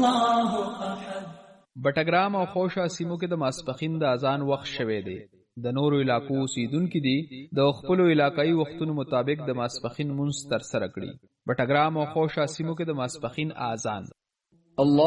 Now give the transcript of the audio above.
بټګرام او خوشا سیمو کې د ماسپخین د اذان وخت شوی دی. د نورو علاقو اوسیدونکي دي د خپلو علاقایي وختونو مطابق د ماسپخین مونځ ترسره کړي. بټګرام او خوشا سیمو کې د ماسپخین اذان